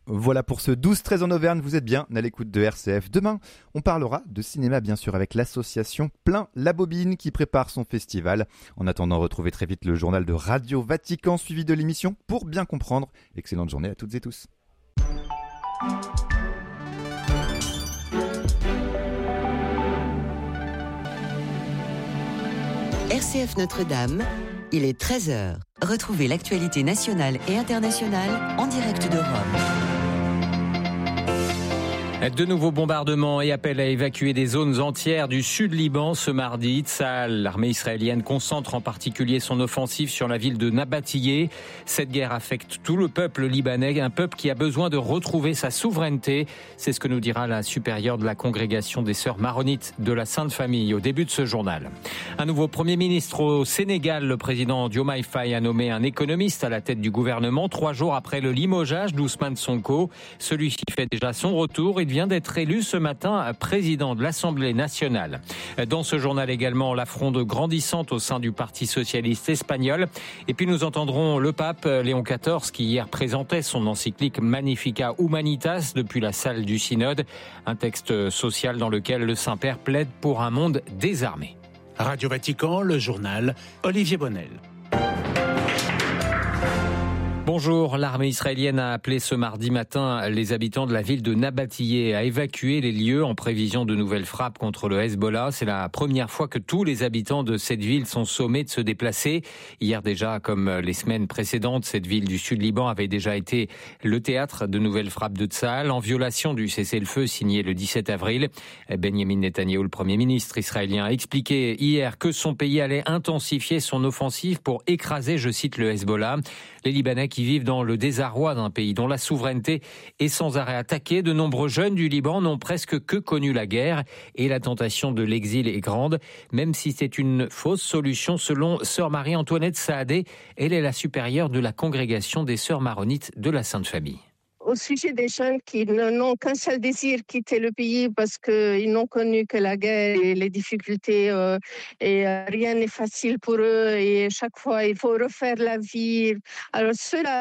Voilà pour ce 12-13 en Auvergne, vous êtes bien à l'écoute de RCF. Demain, on parlera de cinéma bien sûr avec l'association Plein la Bobine qui prépare son festival. En attendant, retrouvez très vite le journal de Radio Vatican suivi de l'émission pour bien comprendre. Excellente journée à toutes et tous. RCF Notre-Dame, il est 13h. Retrouvez l'actualité nationale et internationale en direct de Rome. De nouveaux bombardements et appels à évacuer des zones entières du sud Liban ce mardi. Tsahal, l'armée israélienne, concentre en particulier son offensive sur la ville de Nabatillé. Cette guerre affecte tout le peuple libanais, un peuple qui a besoin de retrouver sa souveraineté. C'est ce que nous dira la supérieure de la congrégation des sœurs maronites de la Sainte Famille au début de ce journal. Un nouveau Premier ministre au Sénégal, le président Diomaye Faye a nommé un économiste à la tête du gouvernement 3 jours après le limogeage d'Ousmane Sonko. Celui-ci fait déjà son retour. Il vient d'être élu ce matin président de l'Assemblée nationale. Dans ce journal également, la fronde grandissante au sein du Parti socialiste espagnol. Et puis nous entendrons le pape Léon XIV qui hier présentait son encyclique Magnificat Humanitas depuis la salle du synode. Un texte social dans lequel le Saint-Père plaide pour un monde désarmé. Radio Vatican, le journal, Olivier Bonnel. Bonjour, l'armée israélienne a appelé ce mardi matin les habitants de la ville de Nabatillé à évacuer les lieux en prévision de nouvelles frappes contre le Hezbollah. C'est la première fois que tous les habitants de cette ville sont sommés de se déplacer. Hier déjà, comme les semaines précédentes, cette ville du sud Liban avait déjà été le théâtre de nouvelles frappes de Tsahal en violation du cessez-le-feu signé le 17 avril. Benjamin Netanyahou, le Premier ministre israélien, a expliqué hier que son pays allait intensifier son offensive pour écraser, je cite, le Hezbollah. Les Libanais qui vivent dans le désarroi d'un pays dont la souveraineté est sans arrêt attaquée. De nombreux jeunes du Liban n'ont presque que connu la guerre et la tentation de l'exil est grande, même si c'est une fausse solution selon sœur Marie-Antoinette Saadé. Elle est la supérieure de la congrégation des sœurs maronites de la Sainte Famille. Au sujet des jeunes qui n'ont qu'un seul désir, quitter le pays parce qu'ils n'ont connu que la guerre et les difficultés et rien n'est facile pour eux et chaque fois il faut refaire la vie. Alors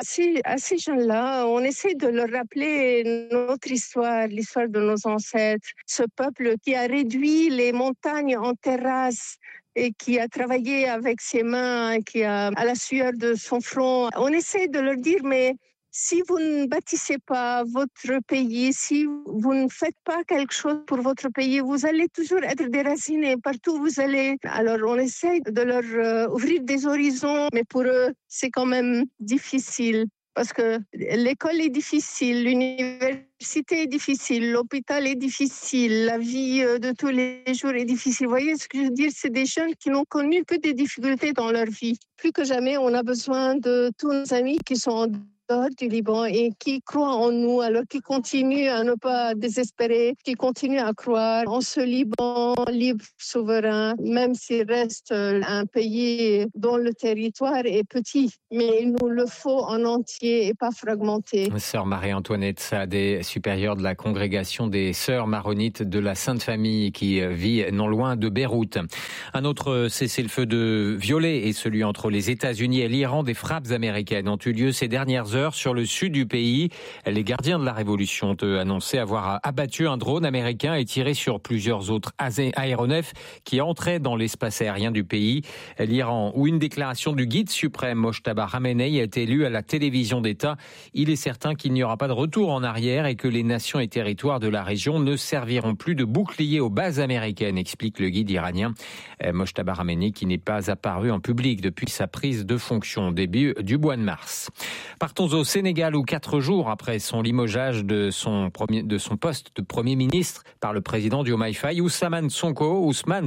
à ces jeunes-là, on essaie de leur rappeler notre histoire, l'histoire de nos ancêtres, ce peuple qui a réduit les montagnes en terrasses et qui a travaillé avec ses mains, qui a à la sueur de son front. On essaie de leur dire mais si vous ne bâtissez pas votre pays, si vous ne faites pas quelque chose pour votre pays, vous allez toujours être déracinés partout où vous allez. Alors on essaie de leur ouvrir des horizons, mais pour eux, c'est quand même difficile. Parce que l'école est difficile, l'université est difficile, l'hôpital est difficile, la vie de tous les jours est difficile. Vous voyez ce que je veux dire? C'est des jeunes qui n'ont connu que des difficultés dans leur vie. Plus que jamais, on a besoin de tous nos amis qui sont en dehors du Liban et qui croient en nous, alors qui continuent à ne pas désespérer, qui continuent à croire en ce Liban libre, souverain, même s'il reste un pays dont le territoire est petit. Mais il nous le faut en entier et pas fragmenté. Sœur Marie-Antoinette Saadé, supérieure de la congrégation des sœurs maronites de la Sainte Famille qui vit non loin de Beyrouth. Un autre cessez-le-feu de violet est celui entre les États-Unis et l'Iran. Des frappes américaines ont eu lieu ces dernières heures sur le sud du pays. Les gardiens de la révolution ont annoncé avoir abattu un drone américain et tiré sur plusieurs autres aéronefs qui entraient dans l'espace aérien du pays. L'Iran, où une déclaration du guide suprême Mojtaba Khamenei a été lue à la télévision d'État. Il est certain qu'il n'y aura pas de retour en arrière et que les nations et territoires de la région ne serviront plus de bouclier aux bases américaines, explique le guide iranien Mojtaba Khamenei, qui n'est pas apparu en public depuis sa prise de fonction au début du mois de mars. Partons au Sénégal où 4 jours après son limogeage de son poste de Premier ministre par le président Diomaye Faye, Ousmane Sonko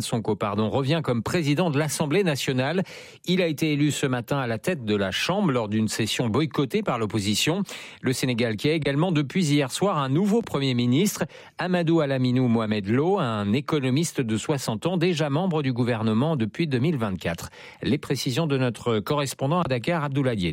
revient comme président de l'Assemblée nationale. Il a été élu ce matin à la tête de la Chambre lors d'une session boycottée par l'opposition. Le Sénégal qui a également depuis hier soir un nouveau Premier ministre, Amadou Alaminou Mohamed Lo, un économiste de 60 ans, déjà membre du gouvernement depuis 2024. Les précisions de notre correspondant à Dakar, Abdoulaye Diédou.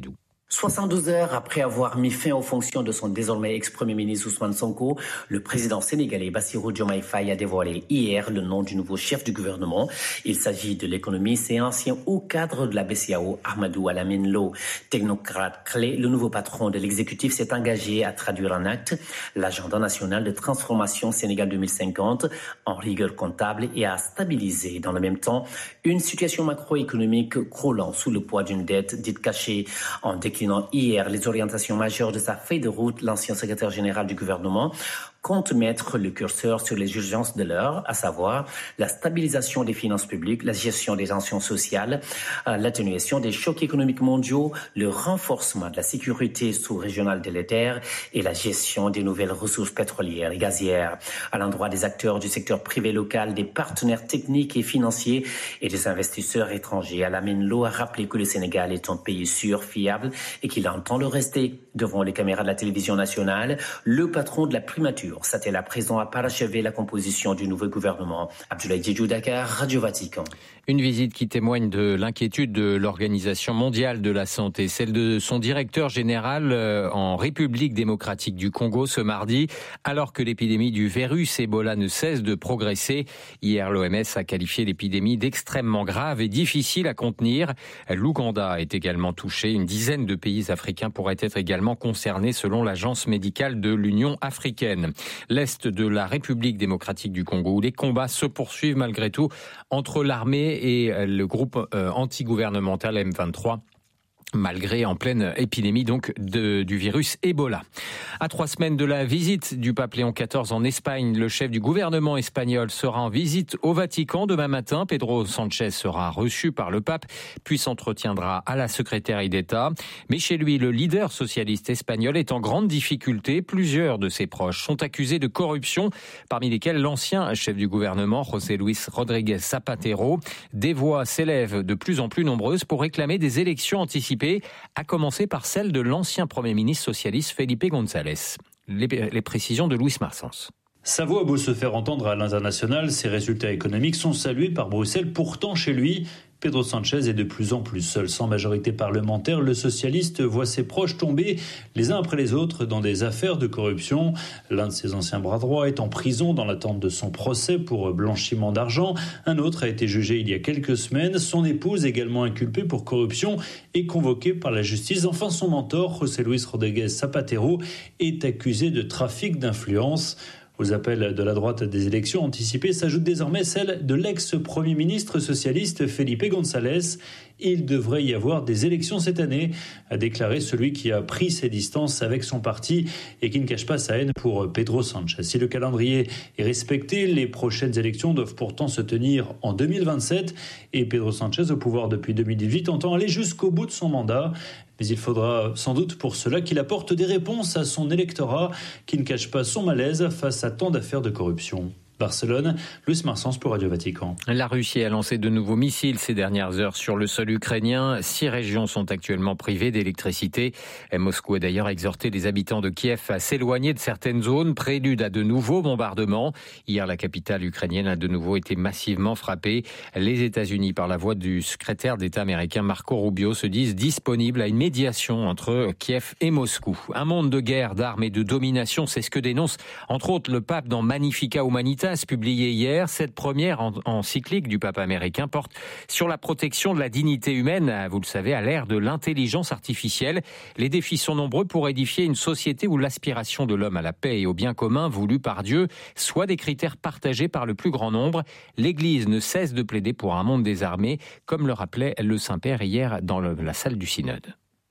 72 heures après avoir mis fin aux fonctions de son désormais ex-premier ministre Ousmane Sonko, le président sénégalais Bassirou Diomaye Faye a dévoilé hier le nom du nouveau chef du gouvernement. Il s'agit de l'économiste et ancien haut cadre de la BCEAO, Ahmadou Alamine Lo. Technocrate clé, le nouveau patron de l'exécutif s'est engagé à traduire en acte l'agenda national de transformation Sénégal 2050 en rigueur comptable et à stabiliser dans le même temps une situation macroéconomique croulant sous le poids d'une dette dite cachée. En déclinant hier les orientations majeures de sa feuille de route, l'ancien secrétaire général du gouvernement compte mettre le curseur sur les urgences de l'heure, à savoir la stabilisation des finances publiques, la gestion des tensions sociales, l'atténuation des chocs économiques mondiaux, le renforcement de la sécurité sous-régionale délétère et la gestion des nouvelles ressources pétrolières et gazières. À l'endroit des acteurs du secteur privé local, des partenaires techniques et financiers et des investisseurs étrangers, Alamine Lo a rappelé que le Sénégal est un pays sûr, fiable et qu'il entend le rester. Devant les caméras de la télévision nationale, le patron de la primature s'attelle à présent à parachever la composition du nouveau gouvernement. Abdoulaye Diédhiou, Dakar, Radio Vatican. Une visite qui témoigne de l'inquiétude de l'Organisation mondiale de la santé, celle de son directeur général en République démocratique du Congo ce mardi, alors que l'épidémie du virus Ebola ne cesse de progresser. Hier, l'OMS a qualifié l'épidémie d'extrêmement grave et difficile à contenir. L'Ouganda est également touché. Une dizaine de pays africains pourraient être également concernés selon l'Agence médicale de l'Union africaine. L'Est de la République démocratique du Congo, où les combats se poursuivent malgré tout entre l'armée et le groupe anti-gouvernemental M23. Malgré en pleine épidémie donc du virus Ebola. À 3 semaines de la visite du pape Léon XIV en Espagne, le chef du gouvernement espagnol sera en visite au Vatican demain matin. Pedro Sánchez sera reçu par le pape, puis s'entretiendra à la secrétaire d'État. Mais chez lui, le leader socialiste espagnol est en grande difficulté. Plusieurs de ses proches sont accusés de corruption, parmi lesquels l'ancien chef du gouvernement, José Luis Rodríguez Zapatero. Des voix s'élèvent de plus en plus nombreuses pour réclamer des élections anticipées, à commencer par celle de l'ancien Premier ministre socialiste Felipe González. Les précisions de Luis Marsens. Sa voix a beau se faire entendre à l'international, ses résultats économiques sont salués par Bruxelles. Pourtant, chez lui, Pedro Sánchez est de plus en plus seul. Sans majorité parlementaire, le socialiste voit ses proches tomber les uns après les autres dans des affaires de corruption. L'un de ses anciens bras droits est en prison dans l'attente de son procès pour blanchiment d'argent. Un autre a été jugé il y a quelques semaines. Son épouse, également inculpée pour corruption, est convoquée par la justice. Enfin, son mentor, José Luis Rodríguez Zapatero, est accusé de trafic d'influence. Aux appels de la droite des élections anticipées s'ajoute désormais celle de l'ex-premier ministre socialiste Felipe González. Il devrait y avoir des élections cette année, a déclaré celui qui a pris ses distances avec son parti et qui ne cache pas sa haine pour Pedro Sánchez. Si le calendrier est respecté, les prochaines élections doivent pourtant se tenir en 2027 et Pedro Sánchez, au pouvoir depuis 2018, entend aller jusqu'au bout de son mandat. Mais il faudra sans doute pour cela qu'il apporte des réponses à son électorat qui ne cache pas son malaise face à tant d'affaires de corruption. Barcelone, Luis Marsens pour Radio Vatican. La Russie a lancé de nouveaux missiles ces dernières heures sur le sol ukrainien. 6 régions sont actuellement privées d'électricité. Moscou a d'ailleurs exhorté les habitants de Kiev à s'éloigner de certaines zones, prélude à de nouveaux bombardements. Hier, la capitale ukrainienne a de nouveau été massivement frappée. Les États-Unis, par la voix du secrétaire d'État américain Marco Rubio, se disent disponibles à une médiation entre Kiev et Moscou. Un monde de guerre, d'armes et de domination, c'est ce que dénonce entre autres le pape dans Magnificat Humanitas, publié hier. Cette première encyclique du pape américain porte sur la protection de la dignité humaine, vous le savez, à l'ère de l'intelligence artificielle. Les défis sont nombreux pour édifier une société où l'aspiration de l'homme à la paix et au bien commun voulu par Dieu soit des critères partagés par le plus grand nombre. L'Église ne cesse de plaider pour un monde désarmé, comme le rappelait le Saint-Père hier dans la salle du synode.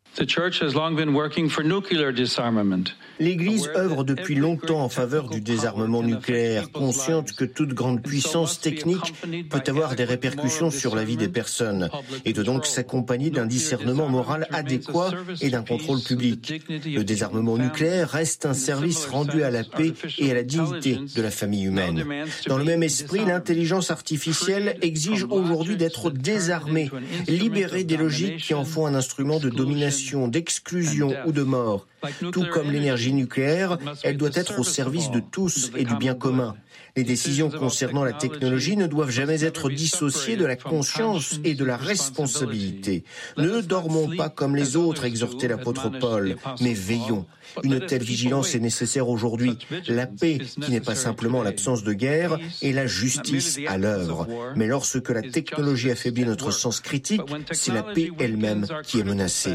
L'Église œuvre depuis longtemps en faveur du désarmement nucléaire, consciente que toute grande puissance technique peut avoir des répercussions sur la vie des personnes et doit donc s'accompagner d'un discernement moral adéquat et d'un contrôle public. Le désarmement nucléaire reste un service rendu à la paix et à la dignité de la famille humaine. Dans le même esprit, l'intelligence artificielle exige aujourd'hui d'être désarmée, libérée des logiques qui en font un instrument de domination d'exploitation, d'exclusion ou de mort. Tout comme l'énergie nucléaire, elle doit être au service de tous et du bien commun. Les décisions concernant la technologie ne doivent jamais être dissociées de la conscience et de la responsabilité. Ne dormons pas comme les autres, exhortait l'apôtre Paul, mais veillons. Une telle vigilance est nécessaire aujourd'hui. La paix, qui n'est pas simplement l'absence de guerre, est la justice à l'œuvre. Mais lorsque la technologie affaiblit notre sens critique, c'est la paix elle-même qui est menacée.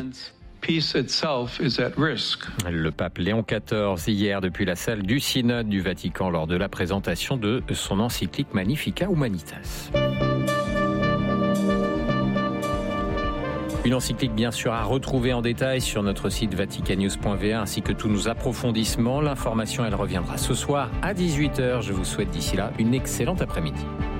Le pape Léon XIV, hier, depuis la salle du synode du Vatican, lors de la présentation de son encyclique Magnificat Humanitas. Une encyclique bien sûr à retrouver en détail sur notre site vaticannews.va ainsi que tous nos approfondissements. L'information, elle reviendra ce soir à 18h. Je vous souhaite d'ici là une excellente après-midi.